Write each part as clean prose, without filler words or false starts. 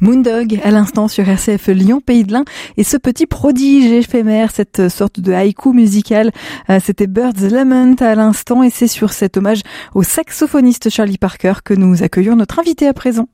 Moondog, à l'instant sur RCF Lyon, Pays de l'Ain, et ce petit prodige éphémère, cette sorte de haïku musical, c'était Birds Lament à l'instant, et c'est sur cet hommage au saxophoniste Charlie Parker que nous accueillons notre invité à présent.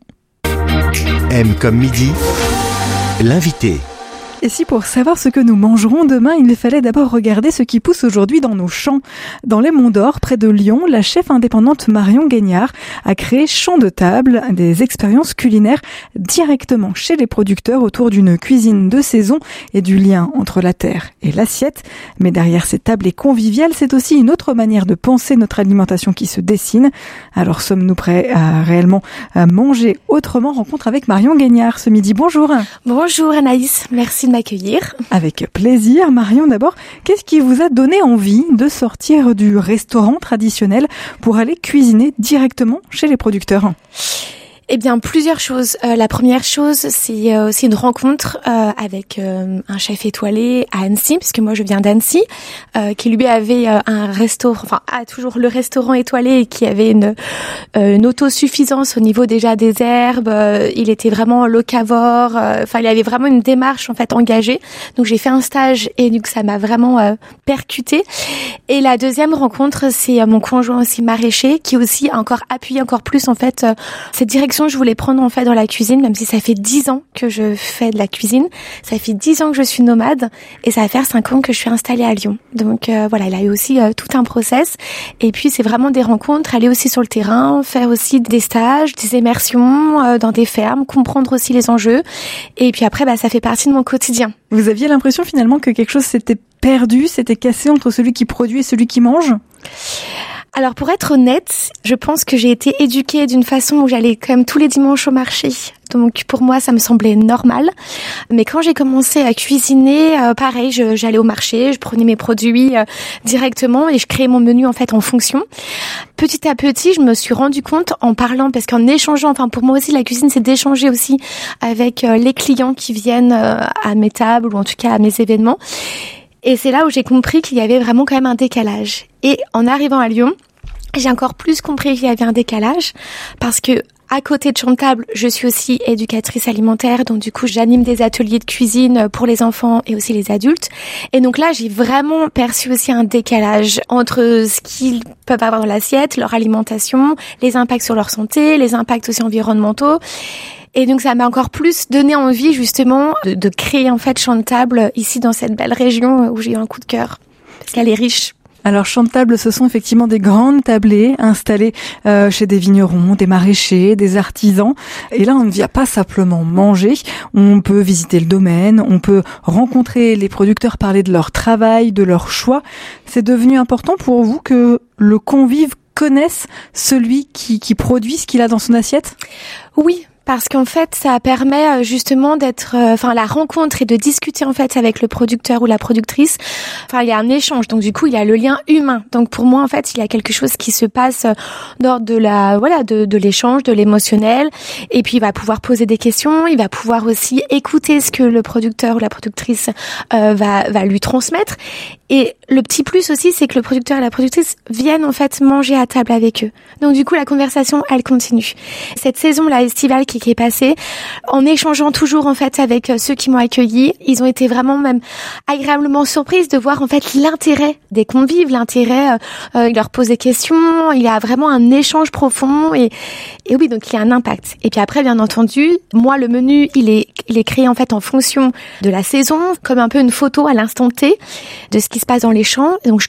M comme midi, l'invité. Et si pour savoir ce que nous mangerons demain, il fallait d'abord regarder ce qui pousse aujourd'hui dans nos champs. Dans les Monts d'Or, près de Lyon, la chef indépendante Marion Guignard a créé Champ de table, des expériences culinaires directement chez les producteurs autour d'une cuisine de saison et du lien entre la terre et l'assiette. Mais derrière ces tablées conviviales, c'est aussi une autre manière de penser notre alimentation qui se dessine. Alors sommes-nous prêts à réellement manger autrement? Rencontre avec Marion Guignard ce midi. Bonjour. Bonjour Anaïs, merci de m'accueillir. Avec plaisir. Marion, d'abord, qu'est-ce qui vous a donné envie de sortir du restaurant traditionnel pour aller cuisiner directement chez les producteurs ? Eh bien, plusieurs choses. La première chose, c'est aussi une rencontre avec un chef étoilé à Annecy, puisque moi je viens d'Annecy, qui lui avait un restaurant, enfin a toujours le restaurant étoilé et qui avait une autosuffisance au niveau déjà des herbes. Il était vraiment locavore. Enfin, il avait vraiment une démarche en fait engagée. Donc j'ai fait un stage et donc ça m'a vraiment percuté. Et la deuxième rencontre, c'est mon conjoint aussi maraîcher, qui aussi a encore appuyé encore plus en fait cette direction. Je voulais prendre en fait dans la cuisine, même si ça fait 10 ans que je fais de la cuisine. Ça fait 10 ans que je suis nomade et ça va faire 5 ans que je suis installée à Lyon. Donc voilà, il a eu aussi tout un process. Et puis c'est vraiment des rencontres, aller aussi sur le terrain, faire aussi des stages, des immersions dans des fermes, comprendre aussi les enjeux. Et puis après, ça fait partie de mon quotidien. Vous aviez l'impression finalement que quelque chose s'était perdu, s'était cassé entre celui qui produit et celui qui mange ? Alors pour être honnête, je pense que j'ai été éduquée d'une façon où j'allais quand même tous les dimanches au marché. Donc pour moi, ça me semblait normal. Mais quand j'ai commencé à cuisiner, pareil, j'allais au marché, je prenais mes produits directement et je créais mon menu en fait en fonction. Petit à petit, je me suis rendu compte en parlant, parce qu'en échangeant, enfin pour moi aussi la cuisine c'est d'échanger aussi avec les clients qui viennent à mes tables ou en tout cas à mes événements. Et c'est là où j'ai compris qu'il y avait vraiment quand même un décalage. Et en arrivant à Lyon, j'ai encore plus compris qu'il y avait un décalage parce que à côté de Champ de table, je suis aussi éducatrice alimentaire, donc du coup j'anime des ateliers de cuisine pour les enfants et aussi les adultes. Et donc là, j'ai vraiment perçu aussi un décalage entre ce qu'ils peuvent avoir dans l'assiette, leur alimentation, les impacts sur leur santé, les impacts aussi environnementaux. Et donc ça m'a encore plus donné envie justement de créer en fait Champ de table ici dans cette belle région où j'ai eu un coup de cœur parce qu'elle est riche. Alors Champ de table, ce sont effectivement des grandes tablées installées chez des vignerons, des maraîchers, des artisans. Et là, on ne vient pas simplement manger, on peut visiter le domaine, on peut rencontrer les producteurs, parler de leur travail, de leur choix. C'est devenu important pour vous que le convive connaisse celui qui produit ce qu'il a dans son assiette ? Oui. Parce qu'en fait, ça permet justement d'être, la rencontre et de discuter en fait avec le producteur ou la productrice. Enfin, il y a un échange, donc du coup, il y a le lien humain. Donc pour moi, en fait, il y a quelque chose qui se passe lors de de l'échange, de l'émotionnel. Et puis, il va pouvoir poser des questions. Il va pouvoir aussi écouter ce que le producteur ou la productrice va lui transmettre. Et le petit plus aussi, c'est que le producteur et la productrice viennent en fait manger à table avec eux. Donc du coup, la conversation, elle continue. Cette saison-là estivale qui est passée, en échangeant toujours en fait avec ceux qui m'ont accueilli, ils ont été vraiment même agréablement surprises de voir en fait l'intérêt des convives, l'intérêt, ils leur posent des questions, il y a vraiment un échange profond et oui, donc il y a un impact. Et puis après, bien entendu, moi le menu, il est créé en fait en fonction de la saison, comme un peu une photo à l'instant T de ce qui se passe dans les champs. Donc je